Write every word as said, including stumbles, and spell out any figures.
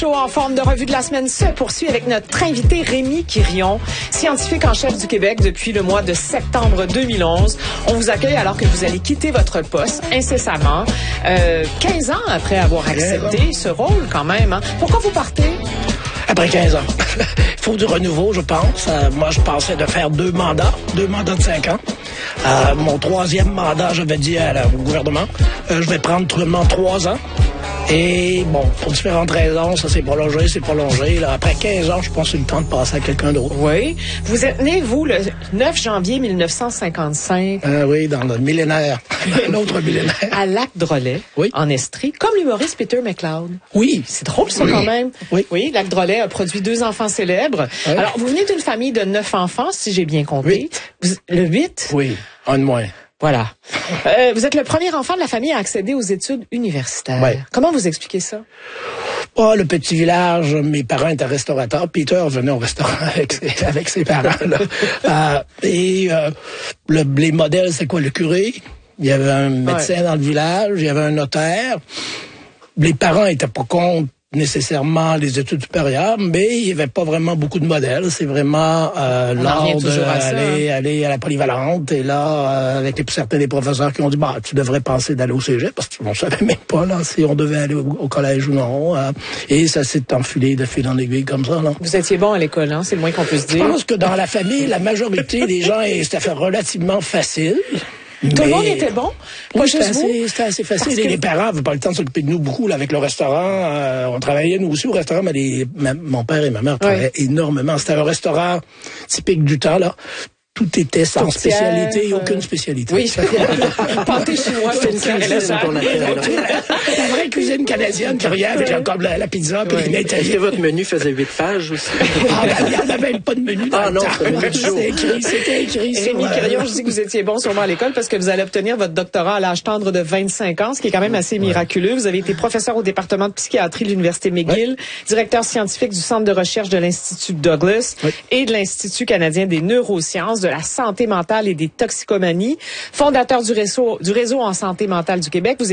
En forme de revue de la semaine se poursuit avec notre invité Rémi Quirion, scientifique en chef du Québec depuis le mois de septembre deux mille onze. On vous accueille alors que vous allez quitter votre poste incessamment, euh, quinze ans après avoir accepté ce rôle quand même. Hein. Pourquoi vous partez? Après quinze ans. Il faut du renouveau, je pense. Euh, moi, je pensais de faire deux mandats, deux mandats de cinq ans. Euh, mon troisième mandat, j'avais dit à la, au gouvernement, euh, je vais prendre seulement trois ans. Et bon, pour différentes raisons, ça s'est prolongé, c'est prolongé. Là, après quinze ans, je pense que c'est le temps de passer à quelqu'un d'autre. Oui. Vous êtes né, vous, le neuf janvier mille neuf cent cinquante-cinq. Euh, oui, dans le millénaire. L'autre millénaire. À Lac-Drolet, oui. En Estrie, comme l'humoriste Peter McLeod. Oui. C'est drôle, ça, oui. Quand même. Oui. Oui, Lac-Drolet a produit deux enfants célèbres. Oui. Alors, vous venez d'une famille de neuf enfants, si j'ai bien compté. Huit. Vous, le huit? Oui, un de moins. Voilà. Euh, vous êtes le premier enfant de la famille à accéder aux études universitaires. Ouais. Comment vous expliquez ça? Oh, le petit village, mes parents étaient restaurateurs. Peter venait au restaurant avec ses, avec ses parents. Là. euh, et euh, le, les modèles, c'est quoi? Le curé. Il y avait un médecin ouais. dans le village. Il y avait un notaire. Les parents étaient pas contre nécessairement les études supérieures, mais il n'y avait pas vraiment beaucoup de modèles. C'est vraiment euh, l'art d'aller aller à la polyvalente. Et là, euh, avec les, certains des professeurs qui ont dit, bah, tu devrais penser d'aller au cégep, parce qu'on savait même pas là si on devait aller au, au collège ou non. Euh, et ça s'est enfilé de fil en aiguille comme ça. Là. Vous étiez bon à l'école, hein? C'est le moins qu'on puisse dire. Je pense que dans la famille, la majorité des gens, c'était fait relativement facile. Tout mais... le monde était bon? Oui, c'était assez, c'était assez facile. Et que... les parents n'avaient pas le temps de s'occuper de nous beaucoup là, avec le restaurant. Euh, on travaillait nous aussi au restaurant, mais les, ma, mon père et ma mère travaillaient oui. énormément. C'était un restaurant typique du temps, là. Tout était sans Tourtière, spécialité et aucune spécialité. Oui, pâté chinois, c'est une cuisine qu'on appelle. La vraie cuisine canadienne qui revient avec la, comme la, la pizza puis les Est-ce que votre menu faisait huit pages aussi? Ah, ben, il n'y en avait même pas de menu dans ah, le non, temps. C'était écrit, c'était écrit. Rémi Quirion, je dis que vous étiez bon sûrement à l'école parce que vous allez obtenir votre doctorat à l'âge tendre de vingt-cinq ans, ce qui est quand même assez ouais. miraculeux. Vous avez été professeur au département de psychiatrie de l'Université McGill, ouais. directeur scientifique du Centre de recherche de l'Institut Douglas ouais. et de l'Institut canadien des neurosciences, de la santé mentale et des toxicomanies, fondateur du réseau, du réseau en santé mentale du Québec. Vous